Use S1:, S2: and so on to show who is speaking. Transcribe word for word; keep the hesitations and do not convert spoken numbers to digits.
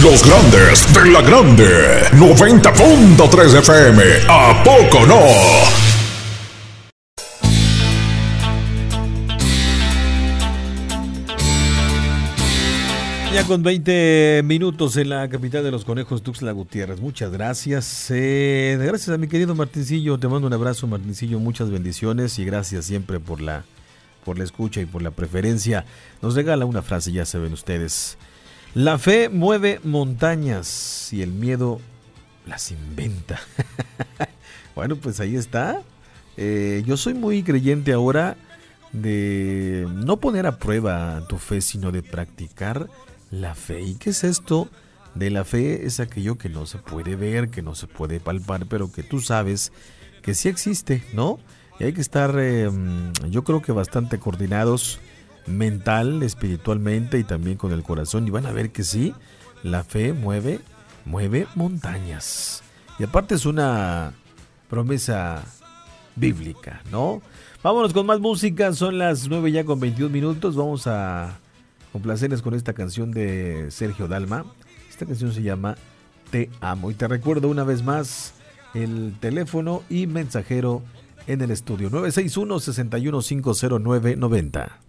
S1: Los grandes de la grande. noventa punto tres F M. ¿A poco no?
S2: Ya con veinte minutos en la capital de los conejos, Tuxtla Gutiérrez. Muchas gracias. Eh, gracias a mi querido Martincillo. Te mando un abrazo, Martincillo. Muchas bendiciones y gracias siempre por la, por la escucha y por la preferencia. Nos regala una frase, ya saben ustedes. La fe mueve montañas y el miedo las inventa. Bueno, pues ahí está. Eh, yo soy muy creyente ahora de no poner a prueba tu fe, sino de practicar la fe. ¿Y qué es esto de la fe? Es aquello que no se puede ver, que no se puede palpar, pero que tú sabes que sí existe, ¿no? Y hay que estar, eh, yo creo que bastante coordinados mental, espiritualmente y también con el corazón. Y van a ver que sí, la fe mueve, mueve montañas. Y aparte es una promesa bíblica, ¿no? Vámonos con más música. Son las nueve ya con veintiún minutos. Vamos a complacerles con esta canción de Sergio Dalma. Esta canción se llama Te Amo. Y te recuerdo una vez más el teléfono y mensajero en el estudio nueve seis uno, seis uno cinco cero nueve nueve cero.